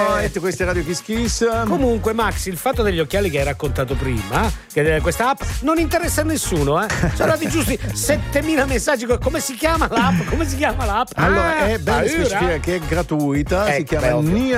Dynamite, questa è Radio Kiss Kiss. Comunque Max, il fatto degli occhiali che hai raccontato prima, che questa app non interessa a nessuno, sono arrivati giusti 7000 messaggi. Come si chiama l'app? Allora è bello specificare che è gratuita, si chiama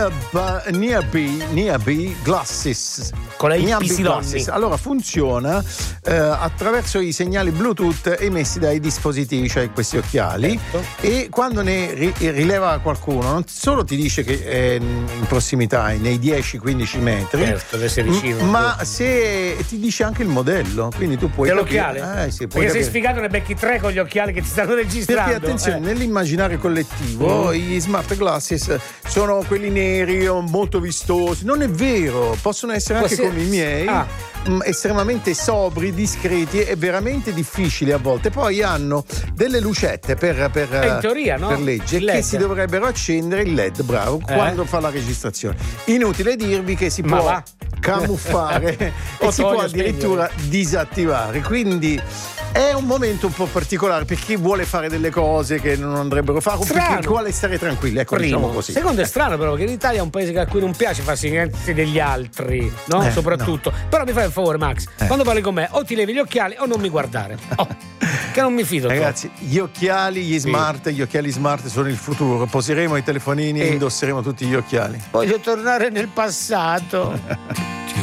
Nearby Glasses. Con la Glasses. Allora funziona attraverso i segnali Bluetooth emessi dai dispositivi, cioè questi occhiali, e quando ne rileva qualcuno non solo ti dice che è in prossimità, nei 10-15 metri, ma se ti dice anche il modello, quindi tu puoi dell'occhiale? Sì, perché sei sfigato, ne becchi 3 con gli occhiali che ti stanno registrando. Perché attenzione, nell'immaginario collettivo gli smart glasses sono quelli neri molto vistosi. Non è vero, possono essere anche come i miei, estremamente sobri, discreti e veramente difficili a volte. Poi hanno delle lucette per in teoria, no? per legge che si dovrebbero accendere, il LED, bravo, quando fa la registrazione. Inutile dirvi che si può camuffare e si può addirittura disattivare, quindi è un momento un po' particolare per chi vuole fare delle cose che non andrebbero fare, o per chi vuole stare tranquilli, ecco. Primo. Diciamo così. Secondo, è strano però, perché l'Italia è un paese a cui non piace farsi niente degli altri, no? Soprattutto. No. Però mi fai un favore, Max, quando parli con me o ti levi gli occhiali o non mi guardare, che non mi fido. Ragazzi, gli occhiali, gli occhiali smart sono il futuro. Poseremo i telefonini e indosseremo tutti gli occhiali. Voglio tornare nel passato.